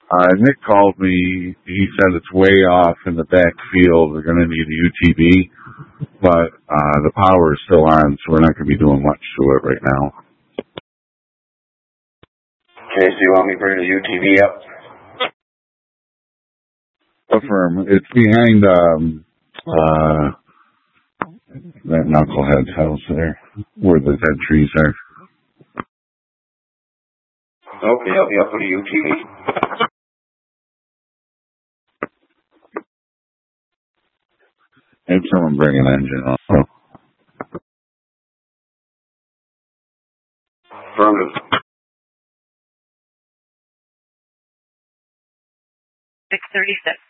Nick called me. He said it's way off in the back field. We're going to need a UTV, but the power is still on, so we're not going to be doing much to it right now. Okay, so you want me to bring the UTV up? Affirm. It's behind that knucklehead's house there, where the dead trees are. Okay, I'll be up with the UTV. Have someone bring an engine also. Affirmative. 636.